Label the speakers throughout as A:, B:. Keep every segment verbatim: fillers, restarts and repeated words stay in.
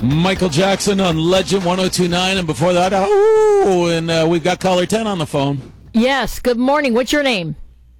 A: Michael Jackson on Legend one oh two point nine, and before that, oh, and uh, we've got caller ten on the phone.
B: Yes, good morning. What's your name?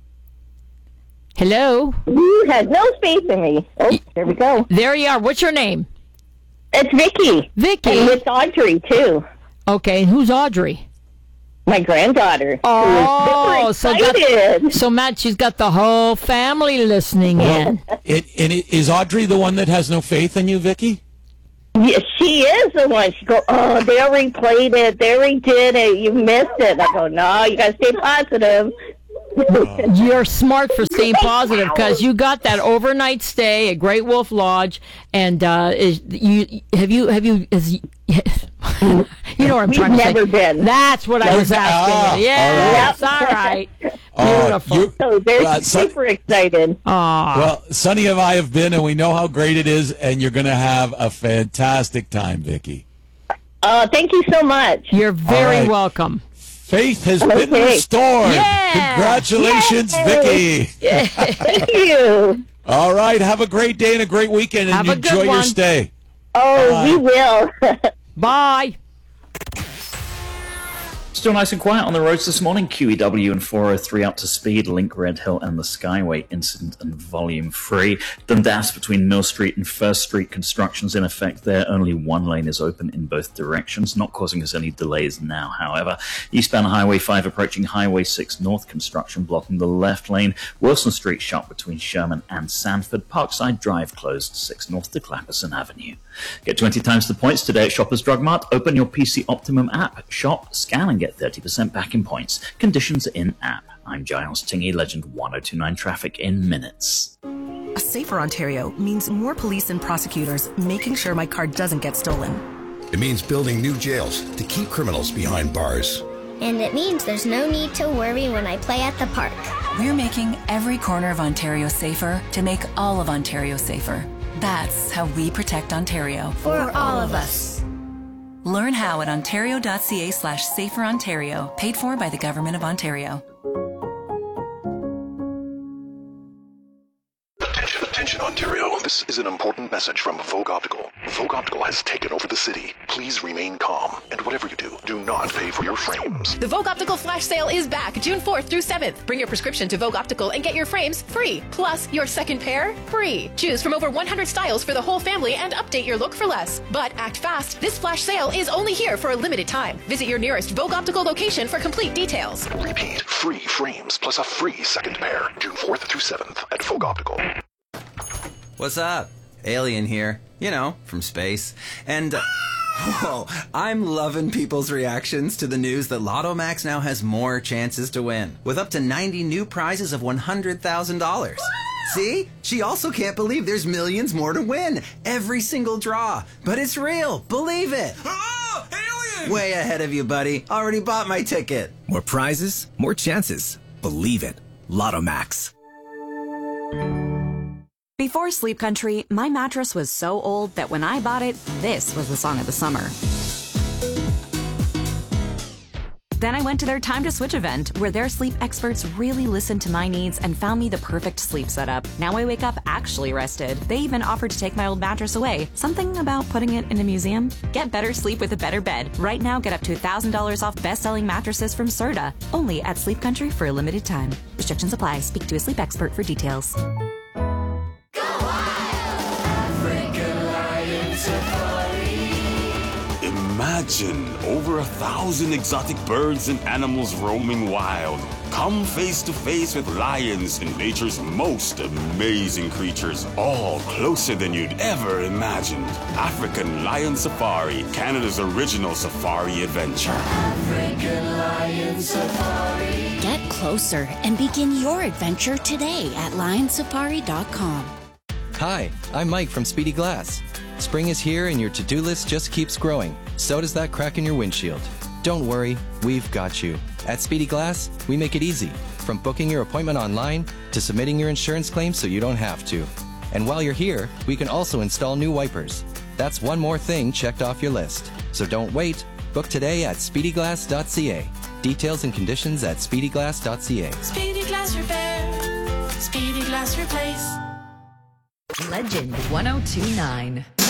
B: Hello?
C: You had no space in me. Oh, there we go.
B: There you are. What's your name?
C: It's Vicky.
B: Vicky?
C: And it's Audrey, too.
B: Okay, and who's Audrey?
C: My granddaughter.
B: Oh,
C: so
B: got, so Matt, she's got the whole family listening in.
A: It, and it, is Audrey the one that has no faith in you, Vicky?
C: Yeah, she is the one. She go, oh, they already played it. They already did it. You missed it. I go, no, you got to stay positive.
B: You're smart for staying positive because you got that overnight stay at Great Wolf Lodge, and uh, is, you have you have you is, you know what I'm
C: We've
B: trying to say.
C: never been.
B: That's what I was asking.
A: Ah,
B: Yes, all right.
A: Oh,
B: Beautiful.
A: you-
C: So they're
A: Uh, Son-
C: super excited.
B: Aw.
A: Well, Sonny and I have been, and we know how great it is, and you're going to have a fantastic time, Vicky.
C: Uh, thank you so much.
B: You're very
A: right.
B: welcome.
A: Faith has
C: Okay.
A: been restored.
B: Yeah.
A: Congratulations,
C: Yay.
A: Vicky.
C: Thank you.
A: All right, have a great day and a great weekend, and
B: Have a good
A: enjoy your
B: one.
A: stay.
C: Oh,
A: Bye.
C: we will.
B: Bye.
D: Still nice and quiet on the roads this morning. Q E W and four oh three up to speed. Link, Red Hill and the Skyway incident and volume free. Dundas between Mill Street and First Street. Construction's in effect there. Only one lane is open in both directions. Not causing us any delays now, however. Eastbound Highway five approaching Highway six North. Construction blocking the left lane. Wilson Street shut between Sherman and Sanford. Parkside Drive closed six North to Clapperson Avenue. Get twenty times the points today at Shoppers Drug Mart. Open your P C Optimum app. Shop, scan and get thirty percent back in points. Conditions in app. I'm Giles Tingy, Legend one oh two point nine traffic in minutes.
E: A safer Ontario means more police and prosecutors making sure my car doesn't get stolen.
F: It means building new jails to keep criminals behind bars.
G: And it means there's no need to worry when I play at the park.
H: We're making every corner of Ontario safer to make all of Ontario safer. That's how we protect Ontario.
G: For all of us.
H: Learn how at ontario.ca slash safer Ontario, paid for by the Government of Ontario.
I: Attention, attention, Ontario. This is an important message from Vogue Optical. Vogue Optical has taken over the city. Please remain calm, and whatever you do, do not pay for your frames.
J: The Vogue Optical Flash Sale is back June fourth through seventh. Bring your prescription to Vogue Optical and get your frames free. Plus, your second pair free. Choose from over one hundred styles for the whole family and update your look for less. But act fast. This flash sale is only here for a limited time. Visit your nearest Vogue Optical location for complete details.
I: Repeat, free frames plus a free second pair. June fourth through seventh at Vogue Optical.
K: What's up? Alien here. You know, from space. And, uh, whoa, I'm loving people's reactions to the news that Lotto Max now has more chances to win, with up to ninety new prizes of one hundred thousand dollars. See? She also can't believe there's millions more to win. Every single draw. But it's real. Believe it.
L: Oh, alien!
K: Way ahead of you, buddy. Already bought my ticket.
L: More prizes, more chances. Believe it. Lotto Max.
E: Before Sleep Country, my mattress was so old that when I bought it, this was the song of the summer. Then I went to their Time to Switch event, where their sleep experts really listened to my needs and found me the perfect sleep setup. Now I wake up actually rested. They even offered to take my old mattress away. Something about putting it in a museum? Get better sleep with a better bed. Right now, get up to one thousand dollars off best-selling mattresses from Serta. Only at Sleep Country for a limited time. Restrictions apply. Speak to a sleep expert for details.
M: Imagine over a thousand exotic birds and animals roaming wild. Come face to face with lions and nature's most amazing creatures, all closer than you'd ever imagined. African Lion Safari, Canada's original safari adventure.
N: African Lion Safari. Get closer and begin your adventure today at lion safari dot com.
O: Hi, I'm Mike from Speedy Glass. Spring is here and your to-do list just keeps growing. So does that crack in your windshield. Don't worry, we've got you. At Speedy Glass, we make it easy. From booking your appointment online to submitting your insurance claim so you don't have to. And while you're here, we can also install new wipers. That's one more thing checked off your list. So don't wait. Book today at speedy glass dot c a. Details and conditions at speedy glass dot c a.
P: Speedy Glass Repair. Speedy Glass Replace.
Q: Legend one oh two point nine.